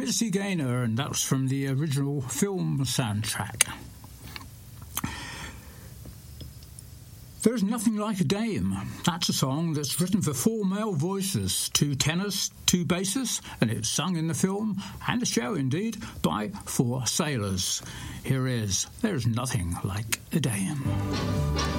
Mitzi Gaynor, and that was from the original film soundtrack. There's Nothing Like a Dame. That's a song that's written for 4 male voices, 2 tenors, 2 basses, and it's sung in the film, and the show indeed, by 4 sailors. Here is There's Nothing Like a Dame.